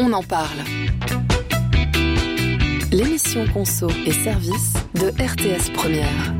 on en parle. L'émission Conso et Services de RTS Première.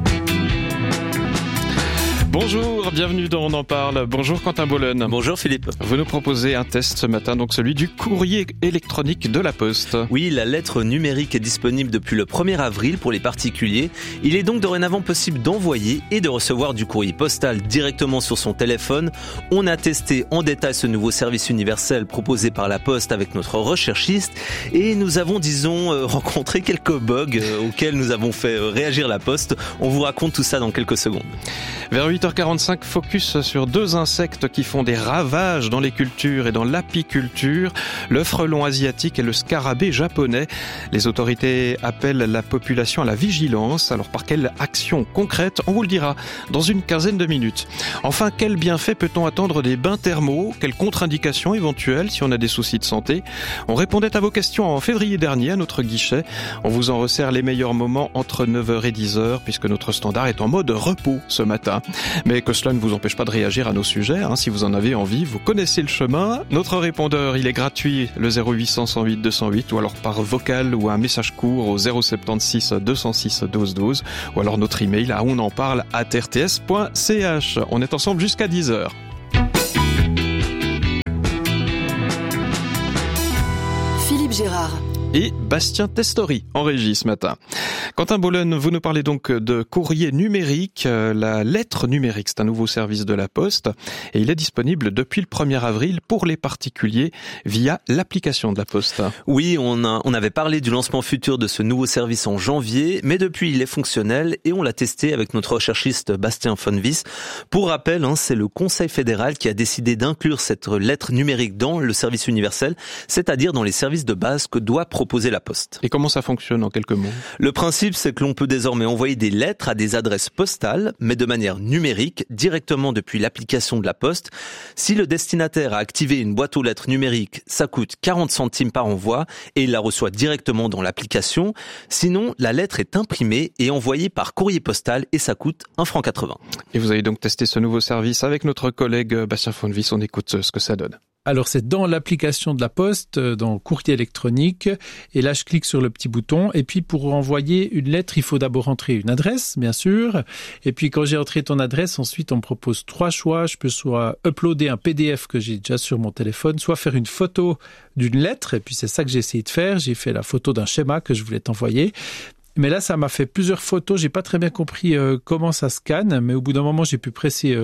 Bonjour, bienvenue dans On en parle. Bonjour Quentin Bollen. Bonjour Philippe. Vous nous proposez un test ce matin, donc celui du courrier électronique de la Poste. Oui, la lettre numérique est disponible depuis le 1er avril pour les particuliers. Il est donc dorénavant possible d'envoyer et de recevoir du courrier postal directement sur son téléphone. On a testé en détail ce nouveau service universel proposé par la Poste avec notre recherchiste et nous avons, rencontré quelques bugs auxquels nous avons fait réagir la Poste. On vous raconte tout ça dans quelques secondes. Vers 8h45, focus sur deux insectes qui font des ravages dans les cultures et dans l'apiculture, le frelon asiatique et le scarabée japonais. Les autorités appellent la population à la vigilance. Alors par quelle action concrète? On vous le dira dans une quinzaine de minutes. Enfin, quel bienfait peut-on attendre des bains thermaux? Quelles contre-indications éventuelles si on a des soucis de santé? On répondait à vos questions en février dernier à notre guichet. On vous en resserre les meilleurs moments entre 9h et 10h puisque notre standard est en mode repos ce matin. Mais que cela ne vous empêche pas de réagir à nos sujets, si vous en avez envie, vous connaissez le chemin. Notre répondeur, il est gratuit, le 0800 108 208, ou alors par vocal ou un message court au 076 206 12 12, ou alors notre email à onenparle@rts.ch. On est ensemble jusqu'à 10h. Philippe Gérard et Bastien Testori en régie ce matin. Quentin Bollen, vous nous parlez donc de courrier numérique. La lettre numérique, c'est un nouveau service de la Poste et il est disponible depuis le 1er avril pour les particuliers via l'application de la Poste. Oui, on avait parlé du lancement futur de ce nouveau service en janvier, mais depuis il est fonctionnel et on l'a testé avec notre recherchiste Bastien Fonvis. Pour rappel, c'est le Conseil fédéral qui a décidé d'inclure cette lettre numérique dans le service universel, c'est-à-dire dans les services de base que doit proposer la Poste. Et comment ça fonctionne en quelques mots? Le principe, c'est que l'on peut désormais envoyer des lettres à des adresses postales, mais de manière numérique, directement depuis l'application de la Poste. Si le destinataire a activé une boîte aux lettres numérique, ça coûte 40 centimes par envoi et il la reçoit directement dans l'application. Sinon, la lettre est imprimée et envoyée par courrier postal et ça coûte 1,80 €. Et vous avez donc testé ce nouveau service avec notre collègue Bastien Fonvis. On écoute ce que ça donne. Alors c'est dans l'application de la Poste, dans courrier électronique, et là je clique sur le petit bouton, et puis pour envoyer une lettre, il faut d'abord entrer une adresse, bien sûr, et puis quand j'ai entré ton adresse, ensuite on me propose 3 choix, je peux soit uploader un PDF que j'ai déjà sur mon téléphone, soit faire une photo d'une lettre, et puis c'est ça que j'ai essayé de faire, j'ai fait la photo d'un schéma que je voulais t'envoyer. Mais là, ça m'a fait plusieurs photos, j'ai pas très bien compris comment ça scanne, mais au bout d'un moment, j'ai pu presser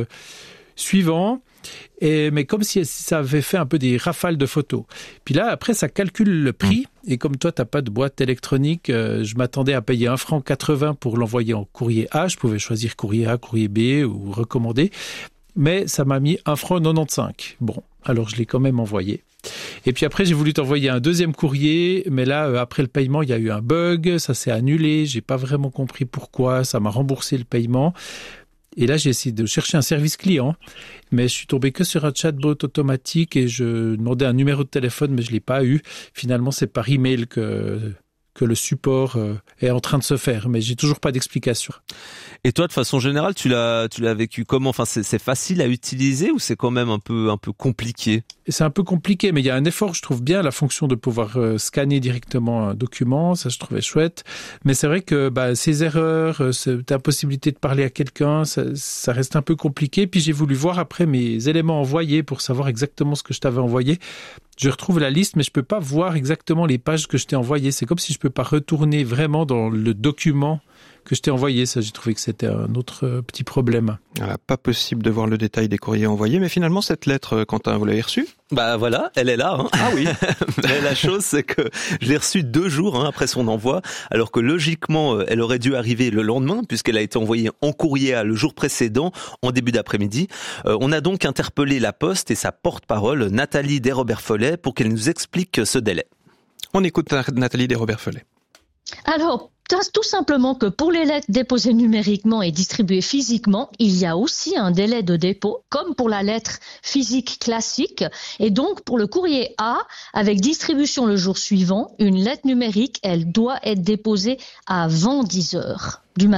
suivant, mais comme si ça avait fait un peu des rafales de photos. Puis là, après, ça calcule le prix, et comme toi, t'as pas de boîte électronique, je m'attendais à payer 1,80 € pour l'envoyer en courrier A, je pouvais choisir courrier A, courrier B ou recommander, mais ça m'a mis 1,95 €. Bon, alors je l'ai quand même envoyé. Et puis après, j'ai voulu t'envoyer un deuxième courrier, mais là, après le paiement, il y a eu un bug, ça s'est annulé, j'ai pas vraiment compris pourquoi, ça m'a remboursé le paiement. Et là, j'ai essayé de chercher un service client, mais je suis tombé que sur un chatbot automatique et je demandais un numéro de téléphone, mais je l'ai pas eu. Finalement, c'est par email que le support est en train de se faire, mais j'ai toujours pas d'explication. Et toi, de façon générale, tu l'as vécu comment? Enfin, c'est facile à utiliser ou c'est quand même un peu compliqué? C'est un peu compliqué, mais il y a un effort. Je trouve bien la fonction de pouvoir scanner directement un document, ça je trouvais chouette. Mais c'est vrai que ces erreurs, cette impossibilité de parler à quelqu'un, ça reste un peu compliqué. Puis j'ai voulu voir après mes éléments envoyés pour savoir exactement ce que je t'avais envoyé. Je retrouve la liste, mais je peux pas voir exactement les pages que je t'ai envoyées. C'est comme si je peux pas retourner vraiment dans le document que je t'ai envoyé. Ça, j'ai trouvé que c'était un autre petit problème. Voilà, pas possible de voir le détail des courriers envoyés, mais finalement, cette lettre, Quentin, vous l'avez reçue? Voilà, elle est là. Ah oui. Mais la chose, c'est que je l'ai reçue 2 jours après son envoi, alors que logiquement, elle aurait dû arriver le lendemain, puisqu'elle a été envoyée en courrier le jour précédent, en début d'après-midi. On a donc interpellé la Poste et sa porte-parole, Nathalie Desrobert-Follet, pour qu'elle nous explique ce délai. On écoute Nathalie Desrobert-Follet. Alors, tout simplement que pour les lettres déposées numériquement et distribuées physiquement, il y a aussi un délai de dépôt, comme pour la lettre physique classique. Et donc, pour le courrier A, avec distribution le jour suivant, une lettre numérique, elle doit être déposée avant 10h du matin.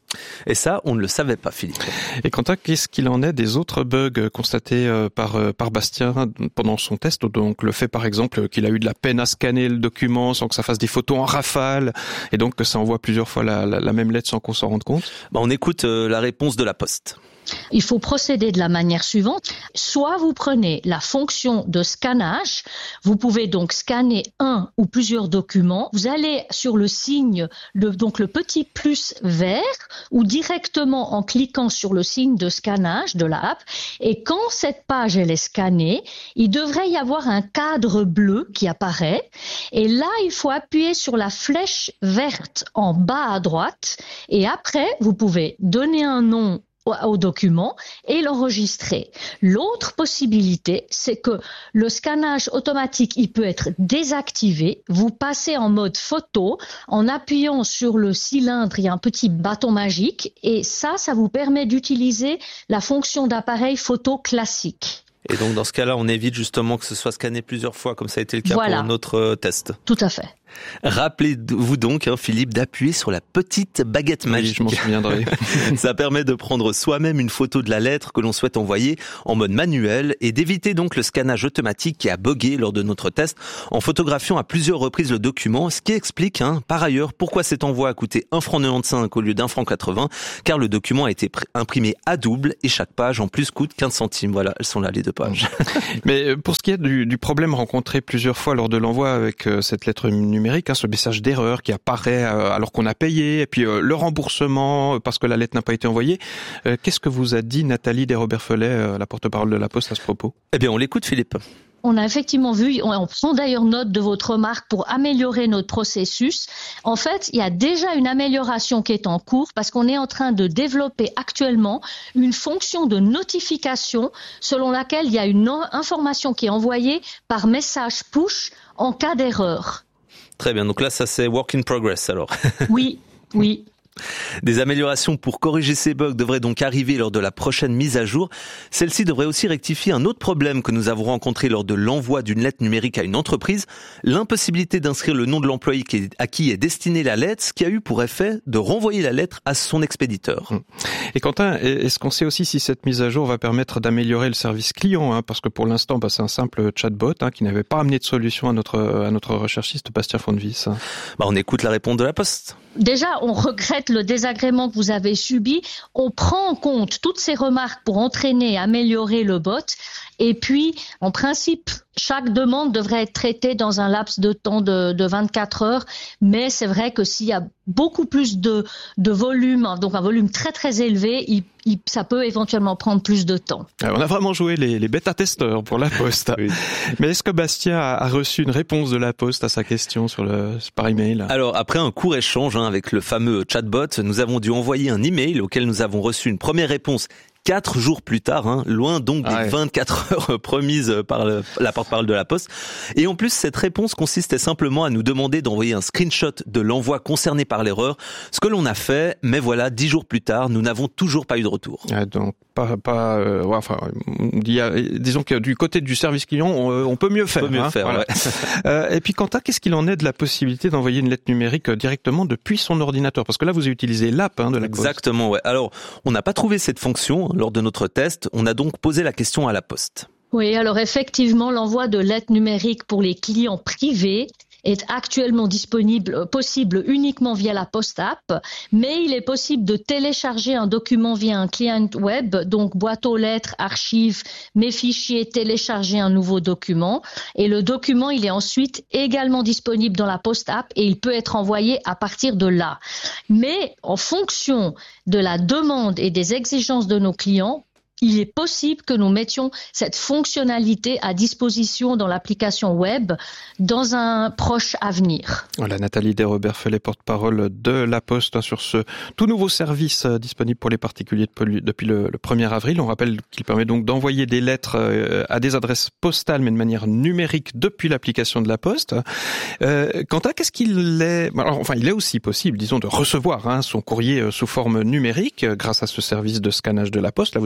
Et ça, on ne le savait pas, Philippe. Et Quentin, qu'est-ce qu'il en est des autres bugs constatés par Bastien pendant son test? Donc le fait par exemple qu'il a eu de la peine à scanner le document sans que ça fasse des photos en rafale et donc que ça envoie plusieurs fois la même lettre sans qu'on s'en rende compte. On écoute la réponse de la Poste. Il faut procéder de la manière suivante. Soit vous prenez la fonction de scannage, vous pouvez donc scanner un ou plusieurs documents, vous allez sur le signe, donc le petit plus vert, ou directement en cliquant sur le signe de scannage de l'app, et quand cette page elle est scannée, il devrait y avoir un cadre bleu qui apparaît, et là il faut appuyer sur la flèche verte en bas à droite, et après vous pouvez donner un nom au document et l'enregistrer. L'autre possibilité, c'est que le scannage automatique, il peut être désactivé. Vous passez en mode photo en appuyant sur le cylindre, il y a un petit bâton magique et ça vous permet d'utiliser la fonction d'appareil photo classique. Et donc dans ce cas-là, on évite justement que ce soit scanné plusieurs fois, comme ça a été le cas pour notre test. Tout à fait. Rappelez-vous donc, Philippe, d'appuyer sur la petite baguette magique. Oui, je m'en souviendrai. Ça permet de prendre soi-même une photo de la lettre que l'on souhaite envoyer en mode manuel et d'éviter donc le scannage automatique qui a bugué lors de notre test en photographiant à plusieurs reprises le document, ce qui explique par ailleurs pourquoi cet envoi a coûté 1,95 € au lieu d'1,80 €, car le document a été imprimé à double et chaque page en plus coûte 15 centimes. Voilà, elles sont là les deux pages. Mais pour ce qui est du problème rencontré plusieurs fois lors de l'envoi avec cette lettre numérique, ce message d'erreur qui apparaît alors qu'on a payé, et puis le remboursement parce que la lettre n'a pas été envoyée. Qu'est-ce que vous a dit Nathalie Desrobert-Follet, la porte-parole de la Poste, à ce propos? Eh bien, on l'écoute, Philippe. On a effectivement vu, on prend d'ailleurs note de votre remarque pour améliorer notre processus. En fait, il y a déjà une amélioration qui est en cours parce qu'on est en train de développer actuellement une fonction de notification selon laquelle il y a une information qui est envoyée par message push en cas d'erreur. Très bien, donc là ça c'est work in progress alors. Oui. Des améliorations pour corriger ces bugs devraient donc arriver lors de la prochaine mise à jour. Celle-ci devrait aussi rectifier un autre problème que nous avons rencontré lors de l'envoi d'une lettre numérique à une entreprise, l'impossibilité d'inscrire le nom de l'employé à qui est destinée la lettre, ce qui a eu pour effet de renvoyer la lettre à son expéditeur. Et Quentin, est-ce qu'on sait aussi si cette mise à jour va permettre d'améliorer le service client, parce que pour l'instant c'est un simple chatbot qui n'avait pas amené de solution à notre recherchiste Bastien Fondevis. On écoute la réponse de la Poste. Déjà, on regrette le désagrément que vous avez subi. On prend en compte toutes ces remarques pour entraîner et améliorer le bot. Et puis, en principe, chaque demande devrait être traitée dans un laps de temps de 24 heures. Mais c'est vrai que s'il y a beaucoup plus de volume, donc un volume très très élevé, ça peut éventuellement prendre plus de temps. Alors, on a vraiment joué les bêta-testeurs pour la Poste. Oui. Mais est-ce que Bastien a reçu une réponse de la Poste à sa question par email? Alors, après un court échange avec le fameux chatbot, nous avons dû envoyer un email auquel nous avons reçu une première réponse 4 jours plus tard, loin donc des 24 heures promises par la porte-parole de la Poste. Et en plus, cette réponse consistait simplement à nous demander d'envoyer un screenshot de l'envoi concerné par l'erreur, ce que l'on a fait, mais voilà, 10 jours plus tard, nous n'avons toujours pas eu de retour. Donc, disons que du côté du service client, on peut mieux faire. Voilà. Ouais. Et puis Quentin, qu'est-ce qu'il en est de la possibilité d'envoyer une lettre numérique directement depuis son ordinateur? Parce que là, vous avez utilisé l'app de la Poste. Exactement, ouais. Alors, on n'a pas trouvé cette fonction lors de notre test. On a donc posé la question à la Poste. Oui, alors effectivement, l'envoi de lettres numériques pour les clients privés est actuellement possible uniquement via la Post App, mais il est possible de télécharger un document via un client web, donc boîte aux lettres, archives, mes fichiers, télécharger un nouveau document. Et le document, il est ensuite également disponible dans la Post App et il peut être envoyé à partir de là. Mais en fonction de la demande et des exigences de nos clients, il est possible que nous mettions cette fonctionnalité à disposition dans l'application web dans un proche avenir. Voilà, Nathalie Desrobert-Follet, porte-parole de la Poste sur ce tout nouveau service disponible pour les particuliers depuis le 1er avril. On rappelle qu'il permet donc d'envoyer des lettres à des adresses postales, mais de manière numérique depuis l'application de la Poste. Quentin, qu'est-ce qu'il est? Il est aussi possible, disons, de recevoir son courrier sous forme numérique grâce à ce service de scannage de la Poste. Là, vous avez testé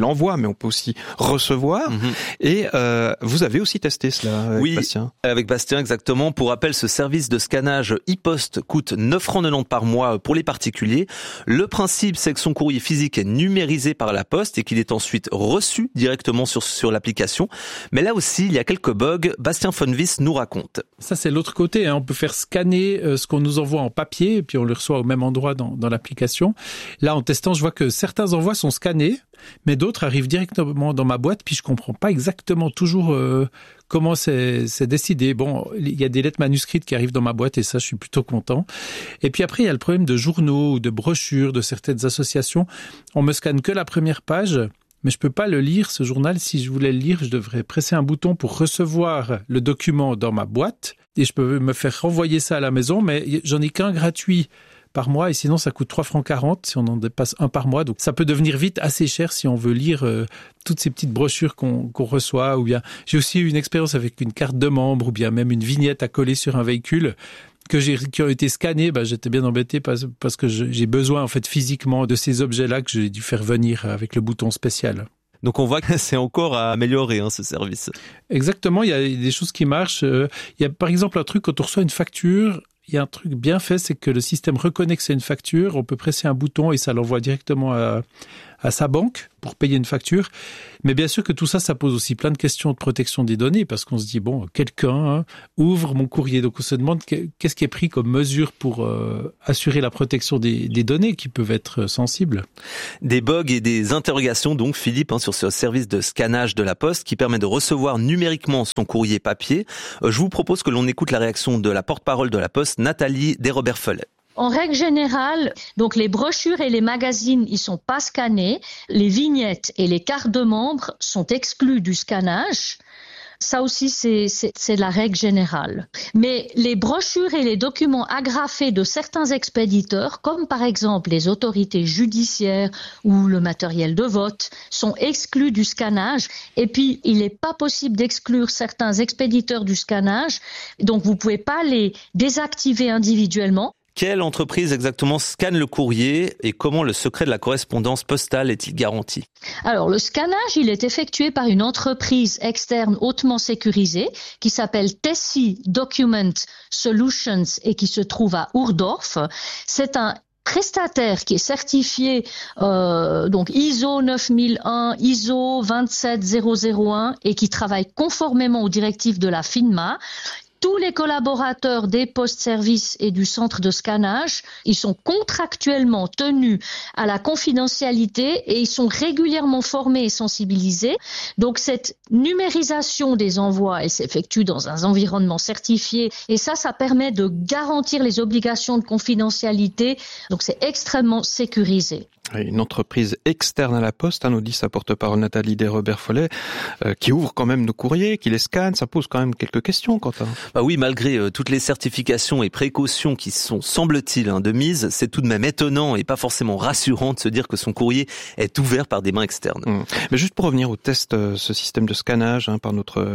l'envoi, mais on peut aussi recevoir. Et vous avez aussi testé cela avec Bastien. Avec Bastien, exactement. Pour rappel, ce service de scannage e-poste coûte 9,90 € par mois pour les particuliers. Le principe, c'est que son courrier physique est numérisé par la poste et qu'il est ensuite reçu directement sur l'application. Mais là aussi, il y a quelques bugs. Bastien Fonvis nous raconte. Ça, c'est l'autre côté. On peut faire scanner ce qu'on nous envoie en papier et puis on le reçoit au même endroit dans l'application. Là, en testant, je vois que certains envois sont scannés, mais d'autres arrivent directement dans ma boîte, puis je comprends pas exactement toujours comment c'est décidé. Bon, il y a des lettres manuscrites qui arrivent dans ma boîte et ça, je suis plutôt content. Et puis après, il y a le problème de journaux ou de brochures de certaines associations. On me scanne que la première page, mais je peux pas le lire, ce journal. Si je voulais le lire, je devrais presser un bouton pour recevoir le document dans ma boîte et je peux me faire renvoyer ça à la maison, mais j'en ai qu'un gratuit par mois et sinon ça coûte 3,40 € si on en dépasse un par mois. Donc ça peut devenir vite assez cher si on veut lire toutes ces petites brochures qu'on reçoit. Ou bien j'ai aussi eu une expérience avec une carte de membre ou bien même une vignette à coller sur un véhicule qui ont été scannés. J'étais bien embêté parce que j'ai besoin en fait physiquement de ces objets-là que j'ai dû faire venir avec le bouton spécial. Donc on voit que c'est encore à améliorer ce service. Exactement, il y a des choses qui marchent. Il y a par exemple un truc quand on reçoit une facture. Il y a un truc bien fait, c'est que le système reconnaît que c'est une facture. On peut presser un bouton et ça l'envoie directement à sa banque pour payer une facture. Mais bien sûr que tout ça, ça pose aussi plein de questions de protection des données parce qu'on se dit, quelqu'un ouvre mon courrier. Donc on se demande qu'est-ce qui est pris comme mesure pour assurer la protection des données qui peuvent être sensibles. Des bugs et des interrogations donc, Philippe, sur ce service de scannage de la Poste qui permet de recevoir numériquement son courrier papier. Je vous propose que l'on écoute la réaction de la porte-parole de la Poste, Nathalie Desrobert-Follet. En règle générale, donc les brochures et les magazines, ils sont pas scannés. Les vignettes et les cartes de membres sont exclus du scannage. Ça aussi, c'est la règle générale. Mais les brochures et les documents agrafés de certains expéditeurs, comme par exemple les autorités judiciaires ou le matériel de vote, sont exclus du scannage. Et puis, il n'est pas possible d'exclure certains expéditeurs du scannage. Donc, vous pouvez pas les désactiver individuellement. Quelle entreprise exactement scanne le courrier et comment le secret de la correspondance postale est-il garanti? Alors, le scannage, il est effectué par une entreprise externe hautement sécurisée qui s'appelle Tessie Document Solutions et qui se trouve à Ourdorf. C'est un prestataire qui est certifié donc ISO 9001, ISO 27001 et qui travaille conformément aux directives de la FINMA. Tous les collaborateurs des postes-services et du centre de scannage, ils sont contractuellement tenus à la confidentialité et ils sont régulièrement formés et sensibilisés. Donc cette numérisation des envois, elle s'effectue dans un environnement certifié et ça permet de garantir les obligations de confidentialité. Donc c'est extrêmement sécurisé. Une entreprise externe à la Poste, nous dit sa porte-parole Nathalie Desrobert-Follet, qui ouvre quand même nos courriers, qui les scanne. Ça pose quand même quelques questions, Quentin. Oui, malgré toutes les certifications et précautions qui sont, semble-t-il, de mise, c'est tout de même étonnant et pas forcément rassurant de se dire que son courrier est ouvert par des mains externes. Mais juste pour revenir au test, ce système de scannage par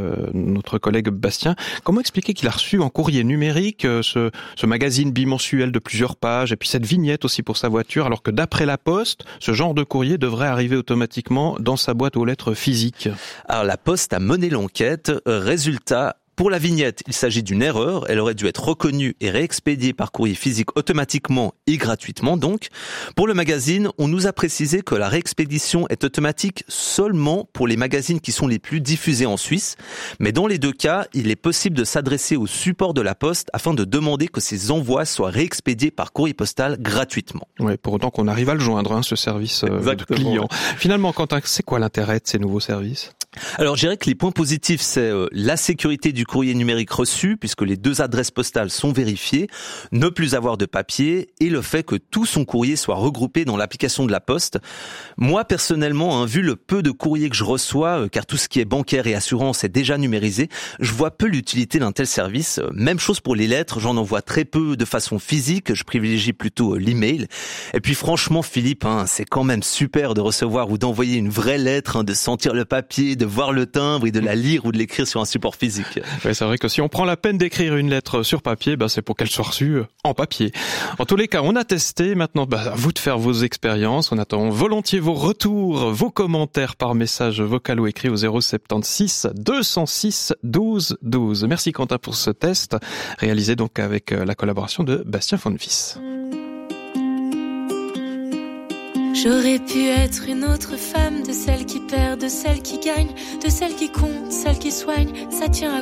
notre collègue Bastien, comment expliquer qu'il a reçu en courrier numérique ce magazine bimensuel de plusieurs pages et puis cette vignette aussi pour sa voiture, alors que d'après la Poste, ce genre de courrier devrait arriver automatiquement dans sa boîte aux lettres physiques. Alors la Poste a mené l'enquête. Résultat, pour la vignette, il s'agit d'une erreur. Elle aurait dû être reconnue et réexpédiée par courrier physique automatiquement et gratuitement donc. Pour le magazine, on nous a précisé que la réexpédition est automatique seulement pour les magazines qui sont les plus diffusés en Suisse. Mais dans les deux cas, il est possible de s'adresser au support de la Poste afin de demander que ces envois soient réexpédiés par courrier postal gratuitement. Oui, pour autant qu'on arrive à le joindre, ce service de client. Finalement, Quentin, c'est quoi l'intérêt de ces nouveaux services ? Alors, je dirais que les points positifs, c'est la sécurité du courrier numérique reçu, puisque les 2 adresses postales sont vérifiées, ne plus avoir de papier, et le fait que tout son courrier soit regroupé dans l'application de la Poste. Moi, personnellement, vu le peu de courrier que je reçois, car tout ce qui est bancaire et assurance est déjà numérisé, je vois peu l'utilité d'un tel service. Même chose pour les lettres, j'en envoie très peu de façon physique, je privilégie plutôt l'email. Et puis franchement, Philippe, c'est quand même super de recevoir ou d'envoyer une vraie lettre, de sentir le papier, de voir le timbre et de la lire ou de l'écrire sur un support physique. Ouais, c'est vrai que si on prend la peine d'écrire une lettre sur papier, c'est pour qu'elle soit reçue en papier. En tous les cas, on a testé. Maintenant, à vous de faire vos expériences. On attend volontiers vos retours, vos commentaires par message vocal ou écrit au 076 206 12 12. Merci Quentin pour ce test, réalisé donc avec la collaboration de Bastien Fonfils. J'aurais pu être une autre femme, de celle qui perd, de celle qui gagne, de celle qui compte, celle qui soigne, ça tient à